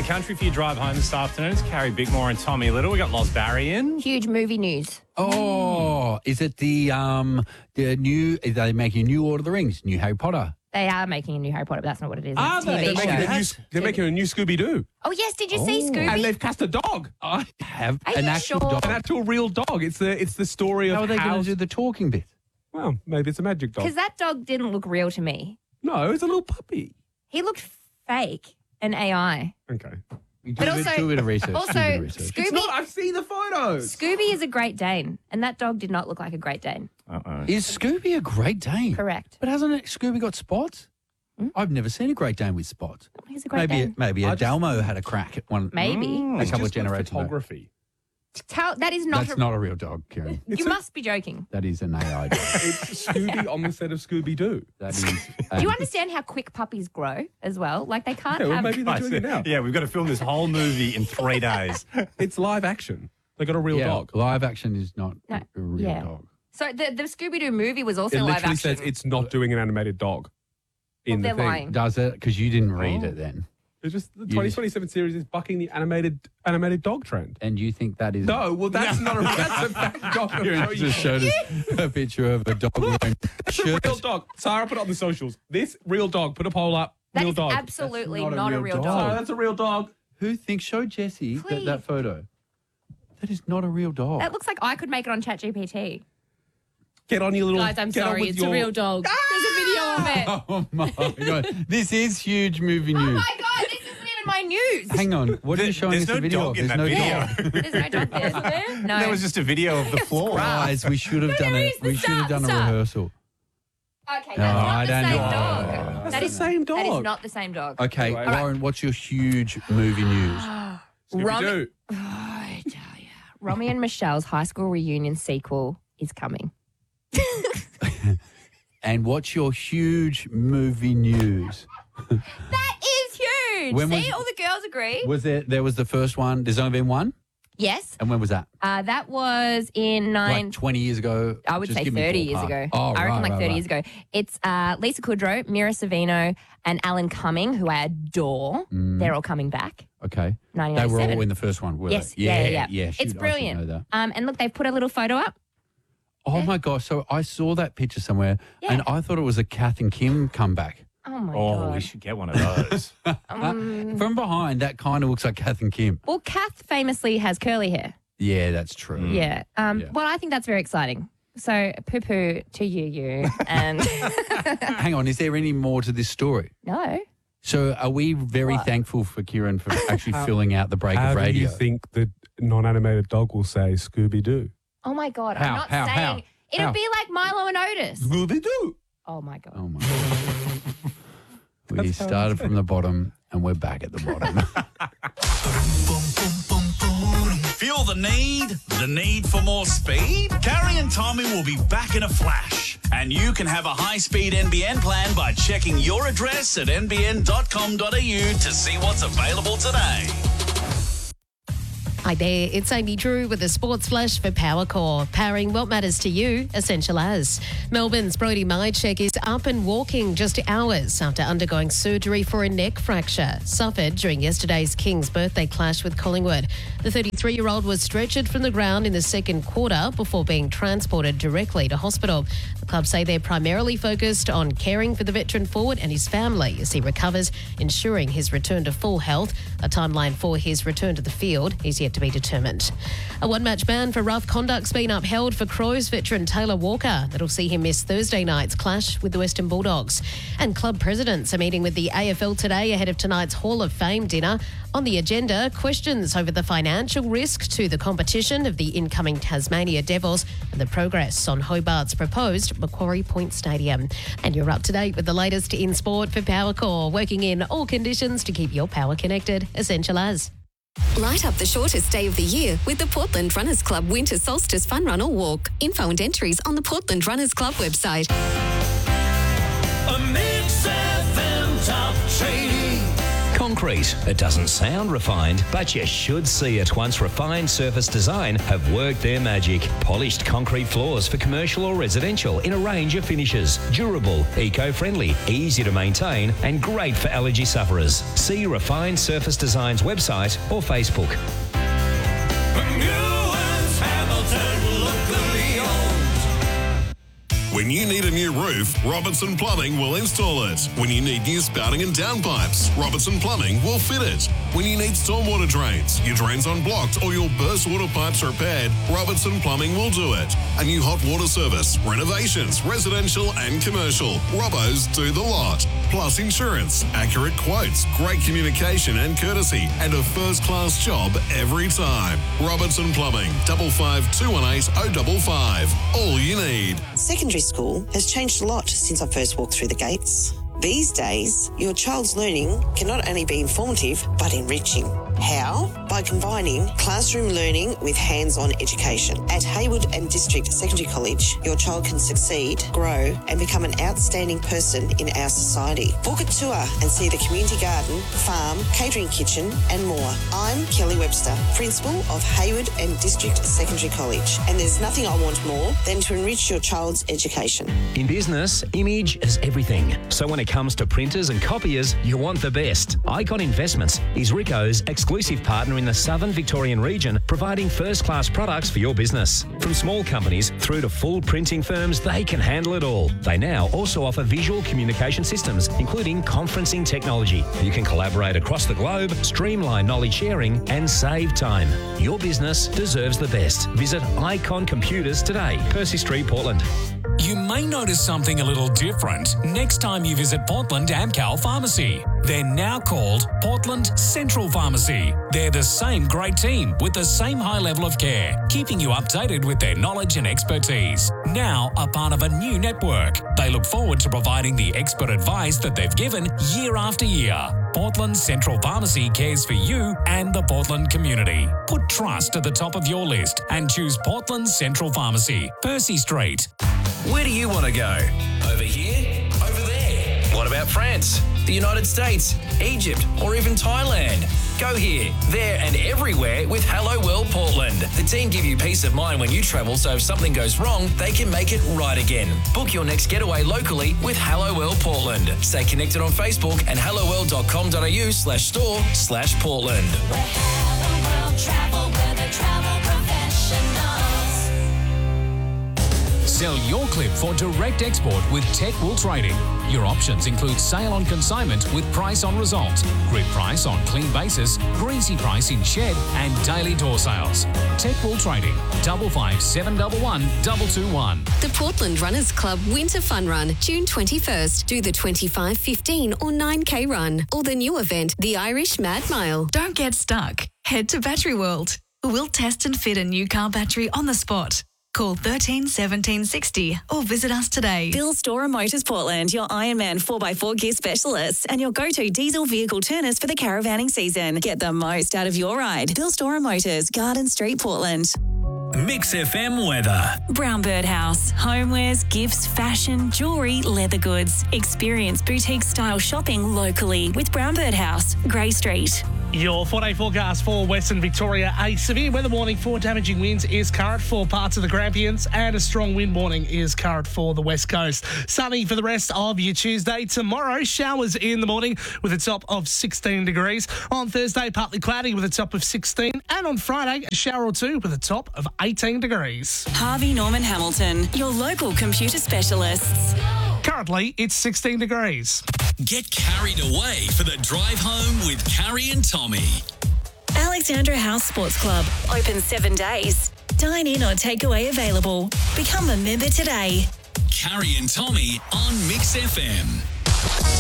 the country for your drive home this afternoon. It's Carrie Bickmore and Tommy Little. We got Loz Barry in. Huge movie news. Oh, is it the new? Are they making a new Lord of the Rings, new Harry Potter? They are making a new Harry Potter, but that's not what it is. Are It's a they? TV show. They're making a new Scooby-Doo. Oh, yes. Did you see Scooby? And they've cast a dog. I have Are an you actual sure? dog. An actual real dog. It's the story of How are they going to do the talking bit? Well, maybe it's a magic dog. Because that dog didn't look real to me. No, it's a little puppy. He looked fake and AI. Okay. You But do, also- do a bit of research. Also, do a bit of research. Scooby, It's not. I've seen the photos. Scooby is a Great Dane, and that dog did not look like a Great Dane. Uh-oh. Is Scooby a Great Dane? Correct. But hasn't Scooby got spots? I've never seen a Great Dane with spots. He's a Great Dane. Maybe I a just- Dalmo had a crack at one. Maybe. A It's couple of just good generations ago. photography. That is not That's not a real dog, Karen. You must be joking. That is an AI dog. It's Scooby on the set of Scooby-Doo. That is. Do you understand how quick puppies grow as well? Like they can't Yeah, well, have... maybe they're doing it now. Yeah, we've got to film this whole movie in 3 days. It's live action. They got a real dog. Live action is not No, a real yeah. dog. So the Scooby-Doo movie was also It live literally action. says it's not doing an animated dog. In Well, the they're thing. lying. Does it? Because you didn't read Oh. it then. It's just the You 2027 series is bucking the animated dog trend. And you think that is. No, well that's not a that's a fact dog. I'm Karen showing you. just showed us a picture of a dog wearing That's a real dog. Sarah, put it on the socials. This real dog. Put a poll up. That Real is dog. absolutely That's not a real Sarah, dog. that's a real dog. Who thinks? Show Jesse Please. that photo. That is not a real dog. That looks like I could make it on ChatGPT. Get on your little. Guys, I'm get on sorry. with It's your, a real dog. There's a video of it. Oh my god! This is huge movie Oh news. my God, this isn't even my news. Hang on, what are you showing There's us no a video dog of? in There's that no video. dog. There's no dog there, isn't there? No. There was just a video of the floor. Guys, we should have done there it. is the We should have done a start. rehearsal. Okay, that's No, not I the don't same know. dog. That's That the is same That is dog. not the same dog. Okay, Right. Lauren, what's your huge movie news? Scooby-Doo. I tell ya. Romy and Michelle's high school reunion sequel is coming. And what's your huge movie news? That is huge. When See, was- all the girls agree. Was there was the first one? There's only been one? Yes. And when was that? That was in Like 20 years ago? I would Just say give me 30 years ballpark. ago. Oh, I reckon right, like 30 right, years ago. It's Lisa Kudrow, Mira Sorvino, and Alan Cumming, who I adore. They're all coming back. Okay. They 1997. were all in the first one, were Yes, they? yeah. shoot, It's I should brilliant. know that. And look, they've put a little photo up. Oh my gosh! So I saw that picture somewhere, Yeah. and I thought it was a Kath and Kim comeback. Oh my Oh, God. we should get one of those. From behind, that kind of looks like Kath and Kim. Well, Kath famously has curly hair. Yeah, that's true. Yeah. Yeah. Well, I think that's very exciting. So poo-poo to you, and Hang on, is there any more to this story? no. So are we very thankful for Kieran for actually filling out the break How of do radio? you think the non-animated dog will say Scooby-Doo? Oh my God. How? I'm not How? saying How? it'll How? be like Milo and Otis. Scooby-Doo. Oh my God. Oh my God. We started from the bottom and we're back at the bottom. Feel the need for more speed? Carrie and Tommy will be back in a flash. And you can have a high-speed NBN plan by checking your address at nbn.com.au to see what's available today. Hi there, it's Amy Drew with a sports flash for Powercore, powering what matters to you, Essential As. Melbourne's Brodie Mychek is up and walking just hours after undergoing surgery for a neck fracture, suffered during yesterday's King's birthday clash with Collingwood. The 33-year-old was stretchered from the ground in the second quarter before being transported directly to hospital. The club say they're primarily focused on caring for the veteran forward and his family as he recovers, ensuring his return to full health. A timeline for his return to the field is yet to be determined. A one-match ban for rough conduct's been upheld for Crows veteran Taylor Walker. That'll see him miss Thursday night's clash with the Western Bulldogs. And club presidents are meeting with the AFL today ahead of tonight's Hall of Fame dinner. On the agenda, questions over the financial risk to the competition of the incoming Tasmania Devils and the progress on Hobart's proposed Macquarie Point Stadium. And you're up to date with the latest in sport for Powercore, working in all conditions to keep your power connected. Essential As. Light up the shortest day of the year with the Portland Runners Club Winter Solstice Fun Run or Walk. Info and entries on the Portland Runners Club website. A Mix FM top trading. Concrete. It doesn't sound refined, but you should see it once Refined Surface Design have worked their magic. Polished concrete floors for commercial or residential in a range of finishes. Durable, eco-friendly, easy to maintain, and great for allergy sufferers. See Refined Surface Design's website or Facebook. When you need a new roof, Robertson Plumbing will install it. When you need new spouting and downpipes, Robertson Plumbing will fit it. When you need stormwater drains, your drains unblocked or your burst water pipes repaired, Robertson Plumbing will do it. A new hot water service, renovations, residential and commercial. Robbo's do the lot. Plus insurance, accurate quotes, great communication and courtesy, and a first-class job every time. Robertson Plumbing, 55 218 055. All you need. Secondary school has changed a lot since I first walked through the gates. These days, your child's learning can not only be informative, but enriching. How? By combining classroom learning with hands-on education. At Hayward and District Secondary College, your child can succeed, grow, and become an outstanding person in our society. Book a tour and see the community garden, farm, catering kitchen, and more. I'm Kelly Webster, Principal of Hayward and District Secondary College, and there's nothing I want more than to enrich your child's education. In business, image is everything. So when it comes to printers and copiers, you want the best. Icon Investments is Ricoh's exclusive partner in the Southern Victorian region, providing first-class products for your business. From small companies through to full printing firms, they can handle it all. They now also offer visual communication systems, including conferencing technology. You can collaborate across the globe, streamline knowledge sharing, and save time. Your business deserves the best. Visit Icon Computers today, Percy Street, Portland. You may notice something a little different next time you visit Portland Amcal Pharmacy. They're now called Portland Central Pharmacy. They're the same great team with the same high level of care, keeping you updated with their knowledge and expertise. Now a part of a new network. They look forward to providing the expert advice that they've given year after year. Portland Central Pharmacy cares for you and the Portland community. Put trust at the top of your list and choose Portland Central Pharmacy, Percy Street. Where do you want to go? Over here? Over there? What about France, the United States, Egypt, or even Thailand? Go here, there, and everywhere with Hello World Portland. The team give you peace of mind when you travel, so if something goes wrong, they can make it right again. Book your next getaway locally with Hello World Portland. Stay connected on Facebook and helloworld.com.au/store/Portland. Where Hello World travel, where they travel professionals. Sell your clip for direct export with Tech Wool Trading. Your options include sale on consignment with price on result, grid price on clean basis, greasy price in shed, and daily door sales. Tech Wool Trading, 55 711 221. The Portland Runners Club Winter Fun Run, June 21st. Do the 25, 15 or 9K run. Or the new event, the Irish Mad Mile. Don't get stuck. Head to Battery World. We'll test and fit a new car battery on the spot. Call 13 17 60 or visit us today. Bill Storer Motors Portland, your Ironman 4x4 gear specialists and your go-to diesel vehicle turners for the caravanning season. Get the most out of your ride. Bill Storer Motors, Garden Street, Portland. Mix FM weather. Brown Bird House. Homewares, gifts, fashion, jewellery, leather goods. Experience boutique style shopping locally with Brown Bird House, Grey Street. Your 4-day forecast for Western Victoria. A severe weather warning for damaging winds is current for parts of the Grampians, and a strong wind warning is current for the West Coast. Sunny for the rest of your Tuesday. Tomorrow, showers in the morning with a top of 16 degrees. On Thursday, partly cloudy with a top of 16. And on Friday, a shower or two with a top of 18 degrees. Harvey Norman Hamilton, your local computer specialists. Currently, it's 16 degrees. Get carried away for the drive home with Carrie and Tommy. Alexandra House Sports Club, open 7 days. Dine in or takeaway available. Become a member today. Carrie and Tommy on Mix FM.